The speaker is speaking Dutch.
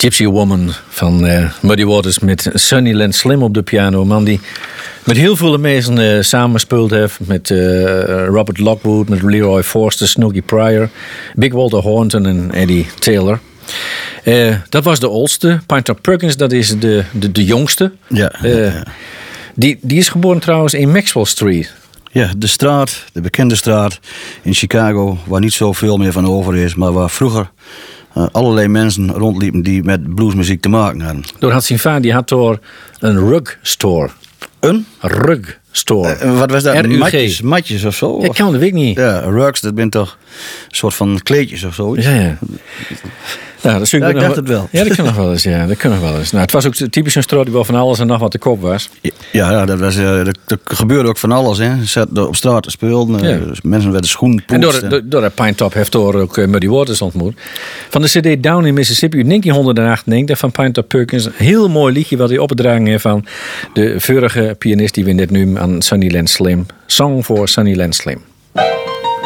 Gypsy Woman van Muddy Waters met Sunnyland Slim op de piano. Een man die met heel veel mensen samenspeeld heeft. Met Robert Lockwood, met Leroy Forster, Snooky Pryor, Big Walter Horton en Eddie Taylor. Dat was de oudste. Pinetop Perkins, dat is de jongste. Ja. Die is geboren trouwens in Maxwell Street. Ja, de bekende straat in Chicago, waar niet zoveel meer van over is, maar waar vroeger allerlei mensen rondliepen die met bluesmuziek te maken hadden. Door had zijn vader, die had door een rug store. Een? Rug store. Wat was dat? RUG. Matjes of zo? Ik kan dat weet ik niet. Ja, rugs, dat bent toch een soort van kleedjes of zo? Ja. Nou, dat ik dacht het wel. Ja, dat kan nog wel eens. Ja, dat kan nog wel eens. Nou, het was ook typisch een straat die wel van alles en nog wat te koop was. Ja, dat was. Er gebeurde ook van alles. Hè. Ze zaten op straat te spelen. Dus mensen werden schoenpoetst. En door dat Pinetop heeft door ook Muddy Waters ontmoet. Van de CD Down in Mississippi uit 1998 van Pinetop Perkins. Een heel mooi liedje wat hij opgedragen heeft van de vorige pianist die we net nu aan Sunnyland Slim. Song for Sunnyland Slim.